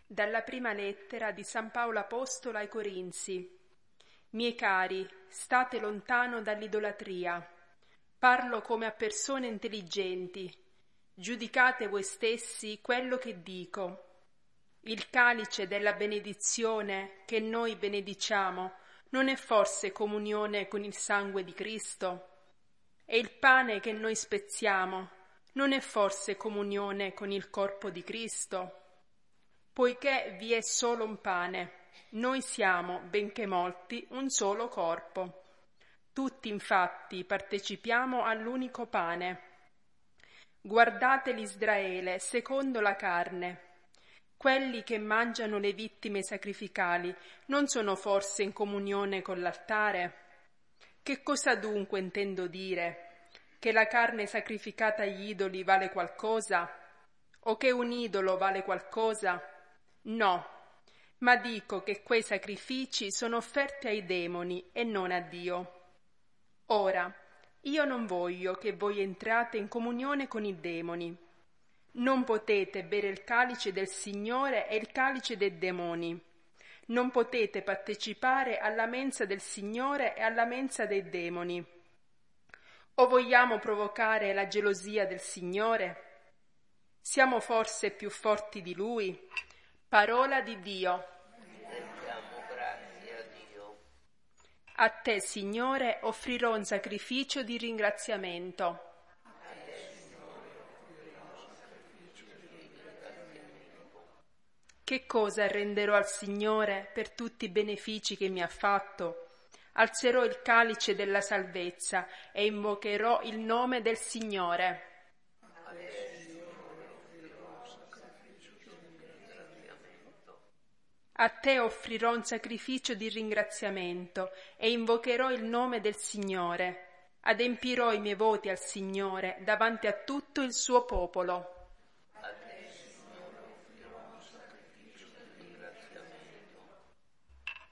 Dalla prima lettera di San Paolo Apostolo ai Corinzi. Miei cari, state lontano dall'idolatria. Parlo come a persone intelligenti. Giudicate voi stessi quello che dico. Il calice della benedizione che noi benediciamo non è forse comunione con il sangue di Cristo? E il pane che noi spezziamo non è forse comunione con il corpo di Cristo? Poiché vi è solo un pane, noi siamo, benché molti, un solo corpo. Tutti infatti partecipiamo all'unico pane. Guardate l'Israele secondo la carne. Quelli che mangiano le vittime sacrificali non sono forse in comunione con l'altare? Che cosa dunque intendo dire? Che la carne sacrificata agli idoli vale qualcosa? O che un idolo vale qualcosa? No, ma dico che quei sacrifici sono offerti ai demoni e non a Dio. Ora, io non voglio che voi entriate in comunione con i demoni. Non potete bere il calice del Signore e il calice dei demoni. Non potete partecipare alla mensa del Signore e alla mensa dei demoni. O vogliamo provocare la gelosia del Signore? Siamo forse più forti di Lui? Parola di Dio. Rendiamo grazie a Dio. A te, Signore, offrirò un sacrificio di ringraziamento. Che cosa renderò al Signore per tutti i benefici che mi ha fatto? Alzerò il calice della salvezza e invocherò il nome del Signore. A te offrirò un sacrificio di ringraziamento e invocherò il nome del Signore. Adempirò i miei voti al Signore davanti a tutto il suo popolo.